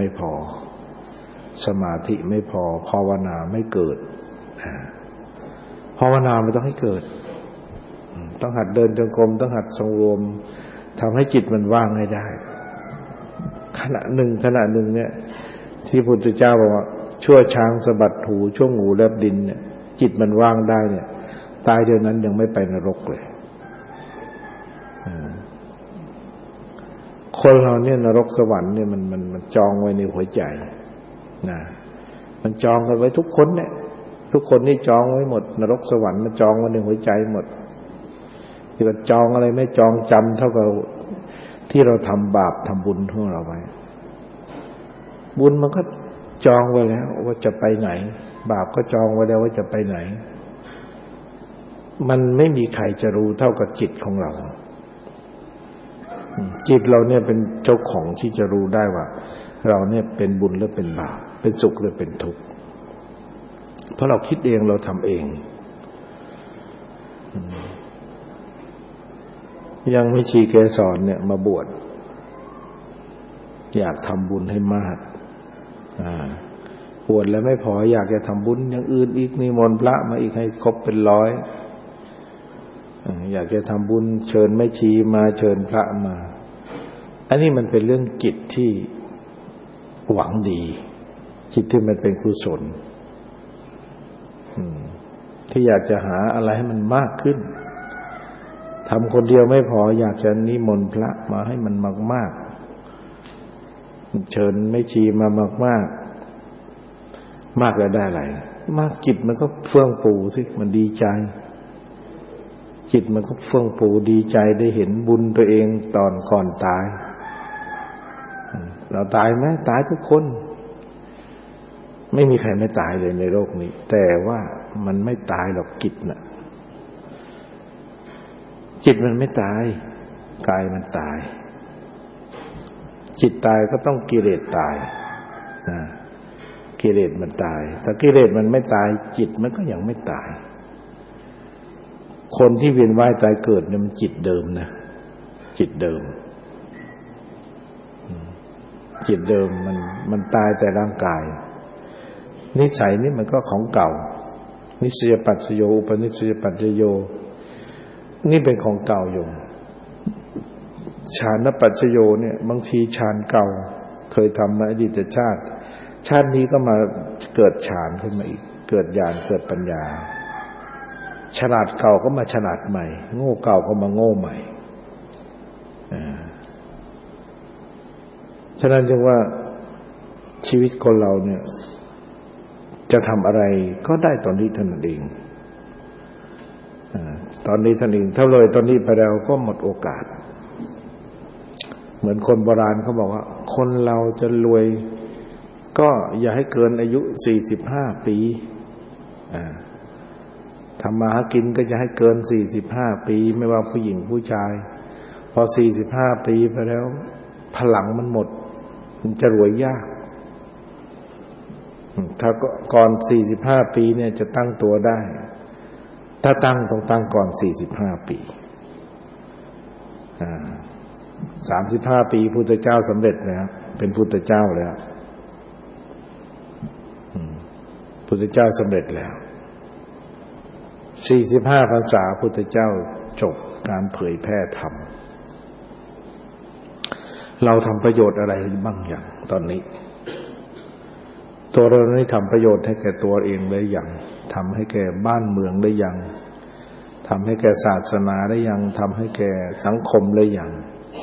ไม่พอสมาธิไม่พอภาวนาไม่เกิดภาวนาไม่ต้องให้เกิดต้องหัดเดินจงกรมต้องหัดทรงรวมทำให้จิตมันว่างให้ได้ขณะหนึ่งเนี่ยที่พุทธเจ้าบอกว่าชั่วช้างสะบัดหูชั่วงูแลบดินเนี่ยจิตมันว่างได้เนี่ยตายเดี๋ยวนั้นยังไม่ไปนรกเลยคนเราเนี่ยนรกสวรรค์เนี่ยมันจองไว้ในหัวใจนะมันจองกันไว้ทุกคนเนี่ยทุกคนนี่จองไว้หมดนรกสวรรค์มันจองไว้ในหัวใจหมดที่ว่าจองอะไรไม่จองจำเท่ากับที่เราทำบาปทำบุญของเราไว้บุญมันก็จองไว้แล้วว่าจะไปไหนบาปก็จองไว้แล้วว่าจะไปไหนมันไม่มีใครจะรู้เท่ากับจิตของเราจิตเราเนี่ยเป็นเจ้าของที่จะรู้ได้ว่าเราเนี่ยเป็นบุญหรือเป็นบาปเป็นสุขหรือเป็นทุกข์เพราะเราคิดเองเราทำเองยังไม่ชีเกสรเนี่ยมาบวชอยากทำบุญให้มากบวชแล้วไม่พออยากจะทำบุญอย่างอื่นอีกนิมนต์พระมาอีกให้ครบเป็น100อยากจะทำบุญเชิญแม่ชีมาเชิญพระมาอันนี้มันเป็นเรื่องจิตที่หวังดีจิตที่มันเป็นกุศลที่อยากจะหาอะไรให้มันมากขึ้นทำคนเดียวไม่พออยากจะนิมนต์พระมาให้มันมากๆเชิญแม่ชีมามากๆมากแล้วได้อะไรมากจิตมันก็เฟื่องฟูสิมันดีใจจิตมันก็เฟื่องฟูดีใจได้เห็นบุญตัวเองตอนก่อนตายเราตายไหมตายทุกคนไม่มีใครไม่ตายเลยในโลกนี้แต่ว่ามันไม่ตายหรอกจิตน่ะจิตมันไม่ตายกายมันตายจิตตายก็ต้องกิเลสตายกิเลสมันตายแต่กิเลสมันไม่ตายจิตมันก็ยังไม่ตายคนที่เวียนว่ายตายเกิดเนี่ยมันจิตเดิมนะจิตเดิมจิตเดิมมันตายแต่ร่างกายนิสัยนี่มันก็ของเก่านิสยปัจจโยอุปนิสยปัจจโยนี่เป็นของเก่าอยู่ฌานปัจจโยเนี่ยบางทีฌานเก่าเคยทำมาอดีตชาตินี้ก็มาเกิดฌานขึ้นมาอีกเกิดญาณเกิดปัญญาฉลาดเก่าก็มาฉลาดใหม่โง่เก่าก็มาโง่ใหม่ฉะนั้นจึงว่าชีวิตคนเราเนี่ยจะทำอะไรก็ได้ตอนนี้เท่านั้นเองตอนนี้ท่านเองถ้าเลยตอนนี้ไปแล้วก็หมดโอกาสเหมือนคนโบราณเขาบอกว่าคนเราจะรวยก็อย่าให้เกินอายุ45ปีทำมาหากินก็จะให้เกิน45ปีไม่ว่าผู้หญิงผู้ชายพอ45ปีไปแล้วพลังมันหมดมันจะรวยยากถ้าก่อน45ปีเนี่ยจะตั้งตัวได้ถ้าตั้งต้องตั้งก่อน45ปี35ปีพุทธเจ้าสำเร็จแล้วเป็นพุทธเจ้าแล้วพุทธเจ้าสำเร็จแล้ว45พรรษาพุทธเจ้าจบการเผยแพร่ธรรมเราทำประโยชน์อะไรบ้างอย่างตอนนี้ตัวเราได้ทำประโยชน์ให้แก่ตัวเองได้อย่างทำให้แก่บ้านเมืองได้อย่างทำให้แก่ศาสนาได้อย่างทำให้แก่สังคมได้อย่าง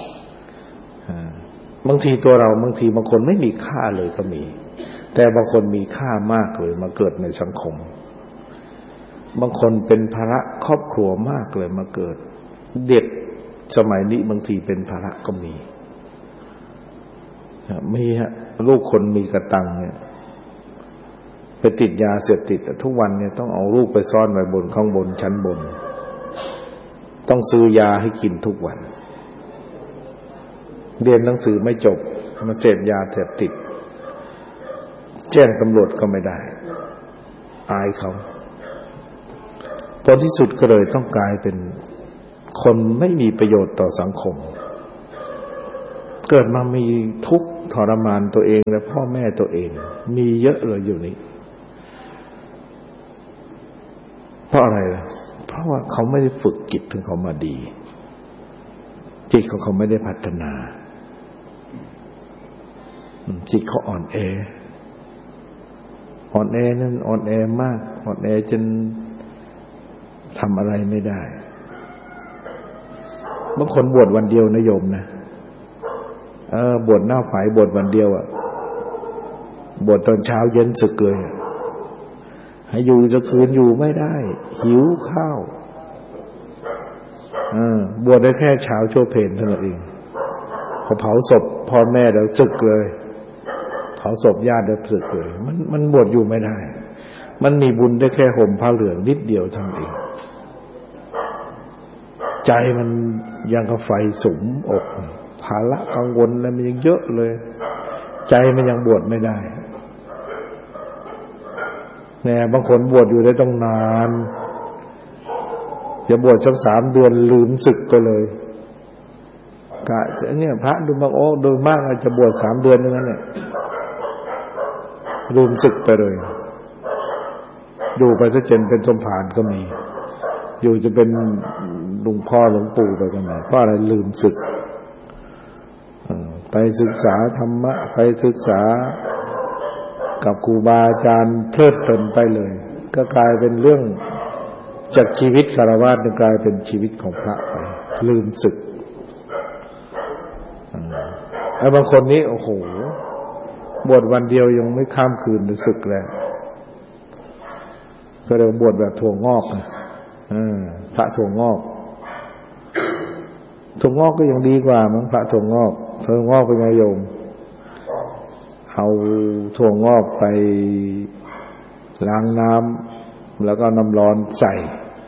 บางทีตัวเราบางทีบางคนไม่มีค่าเลยก็มีแต่บางคนมีค่ามากเลยมาเกิดในสังคมบางคนเป็นภาระครอบครัวมากเลยมาเกิดเด็กสมัยนี้บางทีเป็นภาระก็มีฮะลูกคนมีกระตังเนี่ยไปติดยาเสพติดทุกวันเนี่ยต้องเอาลูกไปซ่อนไว้บนข้างบนชั้นบนต้องซื้อยาให้กินทุกวันเรียนหนังสือไม่จบมาเสพยาเสพติดแจ้งตำรวจก็ไม่ได้อายเขาผลที่สุดก็เลยต้องกลายเป็นคนไม่มีประโยชน์ต่อสังคมเกิดมามีทุกข์ทรมานตัวเองและพ่อแม่ตัวเองมีเยอะเลยอยู่นี้เพราะอะไรล่ะเพราะว่าเขาไม่ได้ฝึกจิตของเขามาดีจิตของเขาไม่ได้พัฒนาจิตเขาอ่อนแอนั่นอ่อนแอมากอ่อนแอจนทำอะไรไม่ได้บางคนบวชวันเดียวนะโยมนะบวชหน้าฝ่ายบวชวันเดียวบวชตอนเช้าเย็นสึกเลยให้อยู่สักคืนอยู่ไม่ได้หิวข้าวบวชได้แค่เช้าโชว์เพลเท่านั้นเองพอเผาศพพ่อแม่แล้วสึกเลยเผาศพญาติแล้วสึกเลยมันบวชอยู่ไม่ได้มันมีบุญได้แค่ห่มผ้าเหลืองนิดเดียวเท่านั้นเองใจมันยังกับไฟสุมอกภาระกังวลอะไรมันยังเยอะเลยใจมันยังบวชไม่ได้เนี่ยบางคนบวชอยู่ได้ต้องนานอย่าบวชสัก3 เดือนลืมศึกไปเลยกะเนี่ยพระดูบางโดยมากอาจจะบวช3 เดือนนั่นแหละลืมศึกไปเลยอยู่ไปซะจนเป็นสมภารก็มีอยู่จะเป็นลุงพ่อหลวงปู่ไปก็มีเพราะอะไรลืมศึกไปศึกษาธรรมะไปศึกษากับครูบาอาจารย์เพลิดเพลินไปเลยก็กลายเป็นเรื่องจากชีวิตฆราวาสกลายเป็นชีวิตของพระไปลืมศึกไอ้บางคนนี้โอ้โหบวชวันเดียวยังไม่ข้ามคืนศึกแล้วก็เรียกบวชแบบถั่วงอกพระถั่วงอกก็ยังดีกว่ามั้งพระถั่วงอกเป็นไงโยมเอาถั่วงอกไปล้างน้ำแล้วก็น้ำร้อนใส่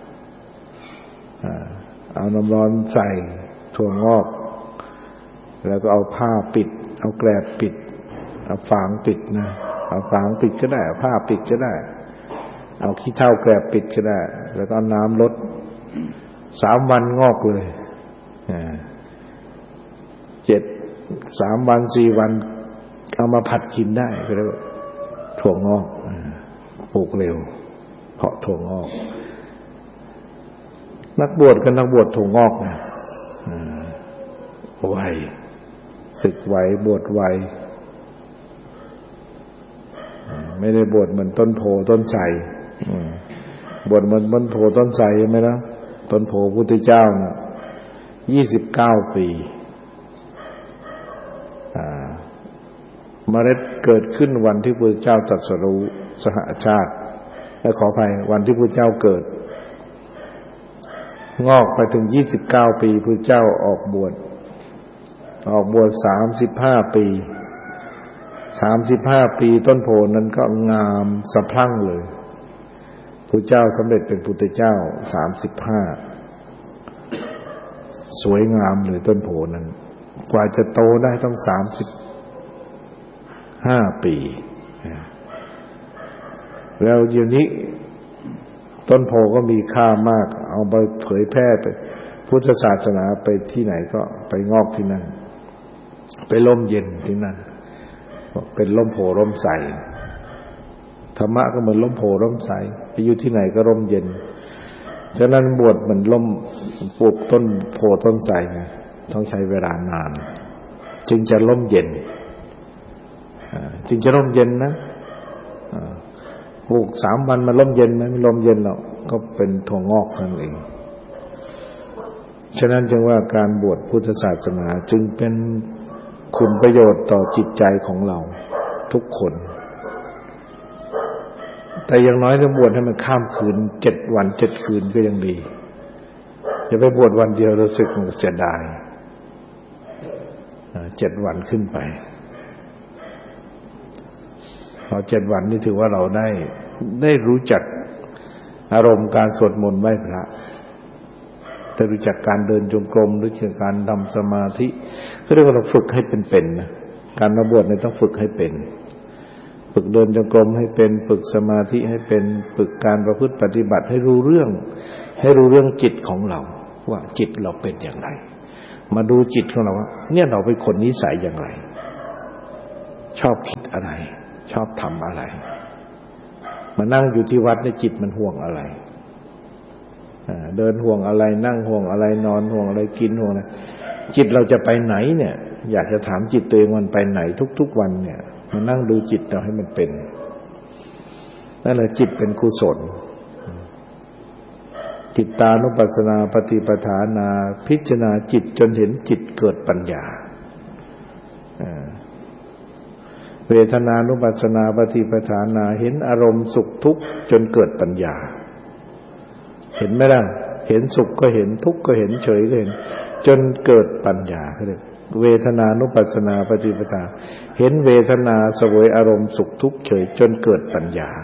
เอาน้ำร้อนใส่ถั่วงอกแล้วก็เอาผ้าปิดเอาแกลบปิดเอาฝางปิดนะเอาฝางปิดก็ได้เอาผ้าปิดก็ได้เอาขี้เถ้าแกลบปิดก็ได้แล้วก็น้ำลด3 วันงอกเลย3 วัน 4 วันเอามาผัดกินได้ก็เรียกว่าถั่วงอกปลูกเร็วเพาะถั่วงอกนักบวชกับนักบวชถั่วงอกนะไวศึกไวบวชไวไม่ได้บวชเหมือนต้นโพต้นไทรบวชเหมือนต้นโพต้นไทรใช่ไหมล่ะต้นโพพุทธเจ้าน่ะ29 ปีเมล็ดเกิดขึ้นวันที่พระเจ้าตรัสรู้สหชาติและขออภัยวันที่พระเจ้าเกิดงอกไปถึง29 ปีพระเจ้าออกบวช35 ปีต้นโพนั้นก็งามสะพรั่งเลยพระเจ้าสำเร็จเป็นพุทธเจ้า35สวยงามเลยต้นโพนั้นกว่าจะโตได้ต้อง35 ปีแล้วเดี๋ยวนี้ต้นโพก็มีค่ามากเอาไปเผยแพร่ไปพุทธศาสนาไปที่ไหนก็ไปงอกที่นั่นไปร่มเย็นที่นั่นเป็นร่มโพร่มใสธรรมะก็เหมือนร่มโพร่มใสไปอยู่ที่ไหนก็ร่มเย็นฉะนั้นบวชเหมือนร่มปลูกต้นโพต้นไทรต้องใช้เวลานานจึงจะร่มเย็นนะปลูก3 วันมันร่มเย็นไหมไม่ร่มเย็นหรอกก็เป็นถั่วงอกนั่นเองฉะนั้นจึงว่าการบวชพุทธศาสนาจึงเป็นคุณประโยชน์ต่อจิตใจของเราทุกคนแต่อย่างน้อยถ้าบวชให้มันข้ามคืน7 วัน 7 คืนก็ยังดีอย่าไปบวชวันเดียวรู้สึกมันเสียดาย7 วันขึ้นไปพอ7 วันนี่ถือว่าเราได้รู้จักอารมณ์การสวดมนต์ไหว้พระได้รู้จักการเดินจงกรมรู้จักการทำสมาธิก็เรียกว่าเราฝึกให้เป็นนะการมาบวชเนี่ยต้องฝึกให้เป็นฝึกเดินจงกรมให้เป็นฝึกสมาธิให้เป็นฝึกการประพฤติปฏิบัติให้รู้เรื่องจิตของเราว่าจิตเราเป็นอย่างไรมาดูจิตของเราว่าเนี่ยเราเป็นคนนิสัยอย่างไรชอบคิดอะไรชอบทำอะไรมานั่งอยู่ที่วัดเนี่ยจิตมันห่วงอะไรเดินห่วงอะไรนั่งห่วงอะไรนอนห่วงอะไรกินห่วงอะไรจิตเราจะไปไหนเนี่ยอยากจะถามจิตตัวเองมันไปไหนทุกๆวันเนี่ยมานั่งดูจิตเราให้มันเป็นนั่นแหละจิตเป็นกุศลจิตตานุปัสสนาปฏิปทานาพิจารณาจิตจนเห็นจิตเกิดปัญญาเวทนานุปัสสนาปฏิปทานาเห็นอารมณ์สุขทุกข์จนเกิดปัญญาเห็นไหมล่ะเห็นสุขก็เห็นทุกข์ก็เห็นเฉยก็เห็นจนเกิดปัญญาเขาเรียกเวทนานุปัสสนาปฏิปทาเห็นเวทนาเสวยอารมณ์สุขทุกข์เฉยจนเกิดปัญญา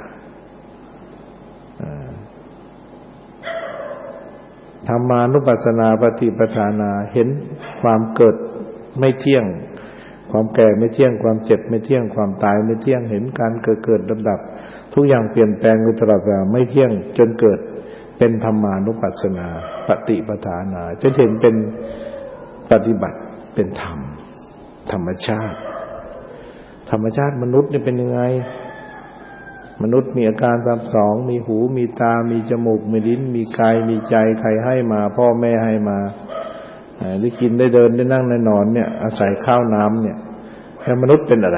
ธรรมานุปัสสนาปฏิปทานาเห็นความเกิดไม่เที่ยงความแก่ไม่เที่ยงความเจ็บไม่เที่ยงความตายไม่เที่ยงเห็นการเกิดดับทุกอย่างเปลี่ยนแปลงอยู่ตลอดเวลาไม่เที่ยงจนเกิดเป็นธรรมานุปัสสนาปฏิปทานาจนเห็นเป็นปฏิบัติเป็นธรรมธรรมชาติมนุษย์นี่เป็นยังไงมนุษย์มีอาการ32มีหูมีตามีจมูกมีลิ้นมีกายมีใจใครให้มาพ่อแม่ให้มาได้กินได้เดินได้นั่งได้นอนเนี่ยอาศัยข้าวน้ำเนี่ยแล้วมนุษย์เป็นอะไร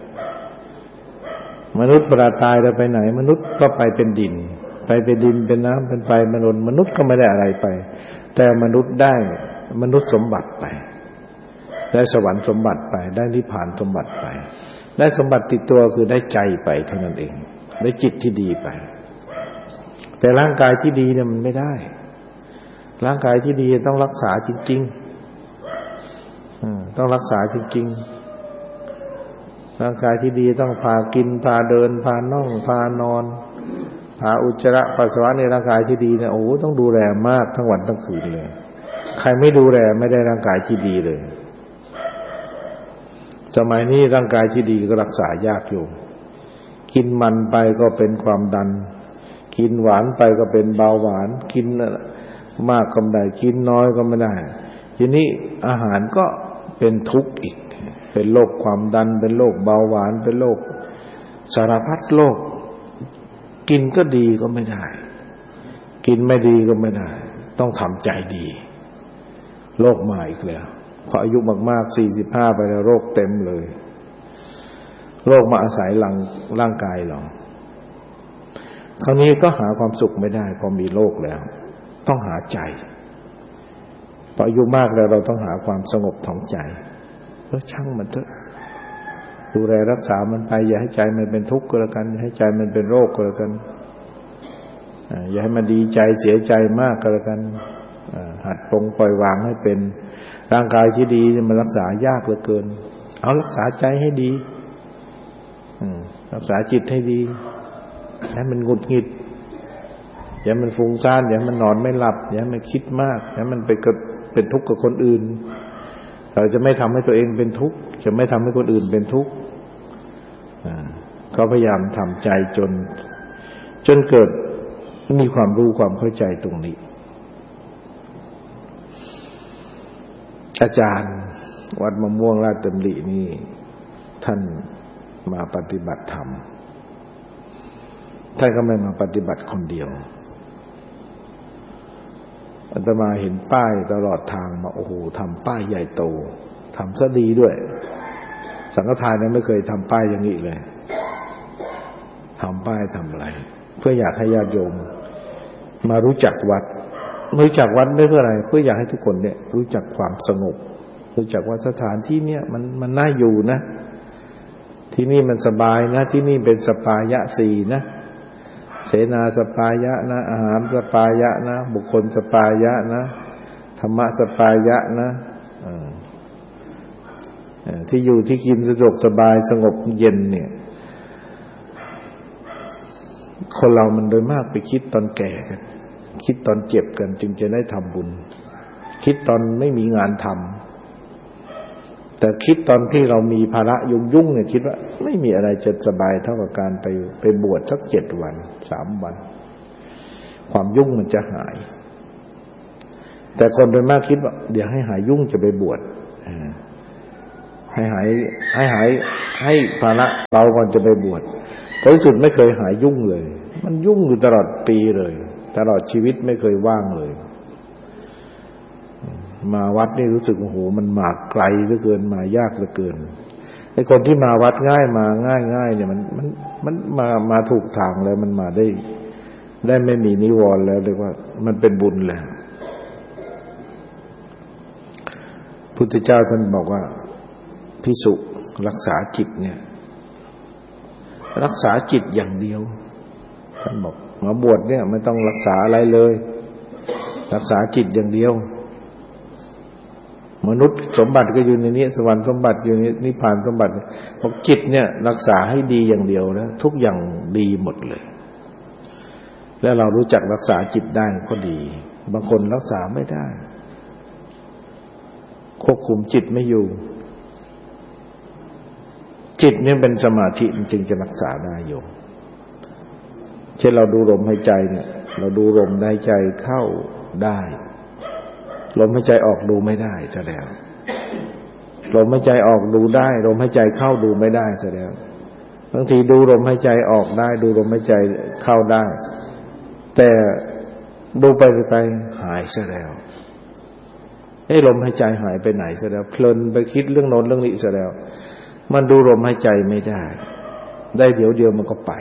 มนุษย์เวลาตายแล้วไปไหนมนุษย์ก็ไปเป็นดินไปเป็นดินเป็นน้ำเป็นไฟมนุษย์ก็ไม่ได้อะไรไปแต่มนุษย์ได้มนุษย์สมบัติไปได้สวรรค์สมบัติไปได้นิพพานสมบัติไปได้สมบัติติดตัวคือได้ใจไปเท่านั้นเองได้จิตที่ดีไปแต่ร่างกายที่ดีเนี่ยมันไม่ได้ร่างกายที่ดีต้องรักษาจริงๆต้องรักษาจริงๆร่างกายที่ดีต้องพากินพาเดินพานั่งพานอนพาอุจจาระปัสสาวะในร่างกายที่ดีเนี่ยโอ้ต้องดูแลมากทั้งวันทั้งคืนเลยใครไม่ดูแลไม่ได้ร่างกายที่ดีเลยสมัยนี้ร่างกายที่ดีก็รักษายากอยู่กินมันไปก็เป็นความดันกินหวานไปก็เป็นเบาหวานกินมากก็ไม่ได้กินน้อยก็ไม่ได้ทีนี้อาหารก็เป็นทุกข์อีกเป็นโรคความดันเป็นโรคเบาหวานเป็นโรคสารพัดโรคกินก็ดีก็ไม่ได้กินไม่ดีก็ไม่ได้ต้องทำใจดีโรคมาอีกแล้วพออายุมากๆ45ไปแล้วโรคเต็มเลยโรคมาอาศัยร่างกายเราคราวนี้ก็หาความสุขไม่ได้พอมีโรคแล้วต้องหาใจพออายุมากแล้วเราต้องหาความสงบของใจช่างมันเถอะดูแลรักษามันไปอย่าให้ใจมันเป็นทุกข์ก็แล้วกันอย่าให้ใจมันเป็นโรคก็แล้วกันอย่าให้มันดีใจเสียใจมากก็แล้วกันหัดปล่อยวางให้เป็นร่างกายที่ดีมันรักษายากเหลือเกินเอารักษาใจให้ดีรักษาจิตให้ดีอย่าให้มันหงุดหงิดอย่าให้มันฟุ้งซ่านอย่าให้มันนอนไม่หลับอย่าให้มันคิดมากอย่าให้มันเป็นทุกข์กับคนอื่นเราจะไม่ทำให้ตัวเองเป็นทุกข์จะไม่ทำให้คนอื่นเป็นทุกข์ก็พยายามทำใจจนเกิดมีความรู้ความเข้าใจตรงนี้อาจารย์วัดมะม่วงราชดำรินี่ท่านมาปฏิบัติธรรมท่านก็ไม่มาปฏิบัติคนเดียวอาตมาเห็นป้ายตลอดทางมาโอ้โหทำป้ายใหญ่โตทำซะดีด้วยสังฆทานนั้นไม่เคยทำป้ายอย่างนี้เลยทำป้ายทำอะไรเพื่ออยากให้ญาติโยมมารู้จักวัดไม่เพื่ออะไรเพื่ออยากให้ทุกคนเนี่ยรู้จักความสงบรู้จักว่าสถานที่เนี่ยมันน่าอยู่นะที่นี่มันสบายนะที่นี่เป็นสปายะ4นะเสนาสปายะนะอาหารสปายะนะบุคคลสปายะนะธรรมะสปายะนะที่อยู่ที่กินสะดวกสบายสงบเย็นเนี่ยคนเรามันโดยมากไปคิดตอนแก่กันคิดตอนเจ็บกันจึงจะได้ทำบุญคิดตอนไม่มีงานทำแต่คิดตอนที่เรามีภาระยุ่งเนี่ยคิดว่าไม่มีอะไรจะสบายเท่ากับการไปบวชสัก7 วัน3 วันความยุ่งมันจะหายแต่คนโดยมากคิดว่าเดี๋ยวให้หายยุ่งจะไปบวชให้ภาระเบาก่อนจะไปบวชเพราะที่สุดไม่เคยหายยุ่งเลยมันยุ่งอยู่ตลอดปีเลยตลอดชีวิตไม่เคยว่างเลยมาวัดนี่รู้สึกโอ้โหมันมาไกลเหลือเกินมายากเหลือเกินไอ้คนที่มาวัดง่ายมาง่ายเนี่ยมันมาถูกทางแล้วมันมาได้ไม่มีนิวรณ์แล้วเรียกว่ามันเป็นบุญแล้วพุทธเจ้าท่านบอกว่าภิกษุรักษาจิตเนี่ยรักษาจิตอย่างเดียวท่านบอกมาบวชเนี่ยไม่ต้องรักษาอะไรเลยรักษาจิตอย่างเดียวมนุษย์สมบัติก็อยู่ในนี้สวรรค์สมบัติอยู่ในนิพพานสมบัติบอกจิตเนี่ยรักษาให้ดีอย่างเดียวนะทุกอย่างดีหมดเลยแล้วเรารู้จักรักษาจิตได้ก็ดีบางคนรักษาไม่ได้ควบคุมจิตไม่อยู่จิตเนี่ยเป็นสมาธิมันจึงจะรักษาได้โยมเช่นเราดูลมหายใจเนี่ยเราดูลมหายใจเข้าได้ลมหายใจออกดูไม่ได้ซะแล้วลมหายใจออกดูได้ลมหายใจเข้าดูไม่ได้ซะแล้วบางทีดูลมหายใจออกได้ดูลมหายใจเข้าได้แต่ดูไปหายซะแล้วลมหายใจหายไปไหนซะแล้วเพลินไปคิดเรื่องโน้นเรื่องนี้ซะแล้วมันดูลมหายใจไม่ได้เดี๋ยวเดียวมันก็ไป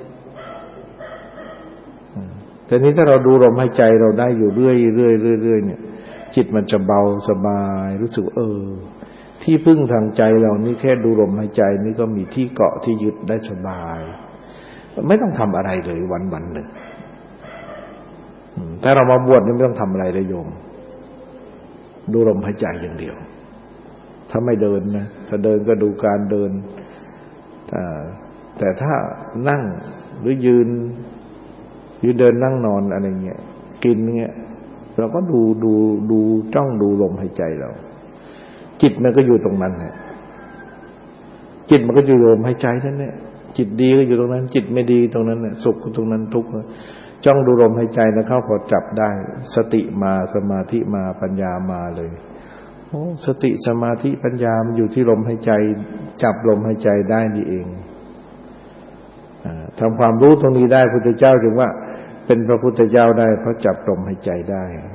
แต่นี้ถ้าเราดูลมหายใจเราได้อยู่เรื่อยเนี่ยจิตมันจะเบาสบายรู้สึกที่พึ่งทางใจเรานี่แค่ดูลมหายใจนี่ก็มีที่เกาะที่ยึดได้สบายไม่ต้องทำอะไรเลยวันๆหนึ่งถ้าเรามาบวชนี่ไม่ต้องทำอะไรเลยโยมดูลมหายใจอย่างเดียวถ้าไม่เดินนะถ้าเดินก็ดูการเดินแต่ถ้านั่งหรือยืนเดินนั่งนอนอะไรเงี้ยกินเงี้ยเราก็ดูจ้องดูลมหายใจเราจิตมันก็อยู่ตรงนั้นแหละจิตมันก็อยู่ลมหายใจนั่นแหละจิตดีก็อยู่ตรงนั้นจิตไม่ดีตรงนั้นน่ะสุขก็ตรงนั้นทุกข์จ้องดูลมหายใจนะเข้าพอจับได้สติมาสมาธิมาปัญญามาเลยโอ้สติสมาธิปัญญามันอยู่ที่ลมหายใจจับลมหายใจได้นี่เองทำความรู้ตรงนี้ได้พุทธเจ้าจึงว่าเป็นพระพุทธเจ้าได้เพราะจับลมหายใจได้